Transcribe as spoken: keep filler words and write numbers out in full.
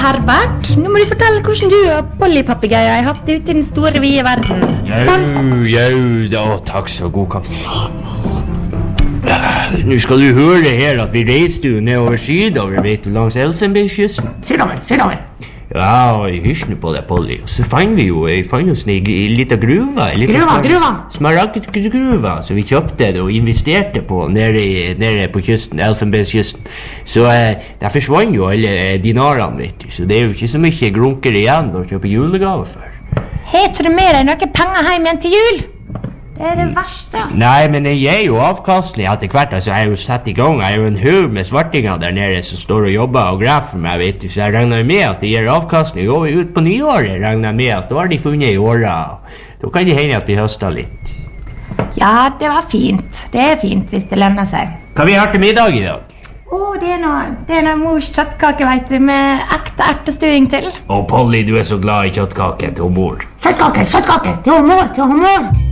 Herbert, nå må du fortelle hvordan du og Polly-papegøyer har hatt det ute i den store, vide verden. Jau, jau, da, takk så god kaptein. Nå skal du høre her at vi reiste jo nedover sydover, vet du, langs Elfenbenskysten. Sydover, sydover. Ja, og hysjene på deg, Polly. Og så fant vi jo, jeg fant oss en liten gruva. Gruva, gruva. Smaragdgruva, som vi kjøpte det og investerte på nede, nede på kysten, Elfenbenskysten. Så eh, der forsvant jo alle eh, dinarene, vet du. Så det er jo ikke så mye grunker igjen å kjøpe julegave for. Har ikke du med deg noen penger hjem igjen til jul? Det er det verste. Nei, men jeg er jo avkastelig etter hvert, altså jeg har jo satt i gang, jeg er jo en haug med svartinger der nede som står og jobber og graver for meg, vet du, så jeg regner med at det gir avkastning. Og ut på nyåret regner jeg med at da har de funnet i året, da kan det hende at vi høster litt. Ja, det var fint. Det er fint hvis det lønner seg. Hva vi har til middag i dag? Åh, det er noe, det er noe mors kjøttkake, vet du, med ekte ertestuing til. Å, Polly, du er så glad i kjøttkake til mor. Kjøttkake, kjøttkake, til mor, til mor.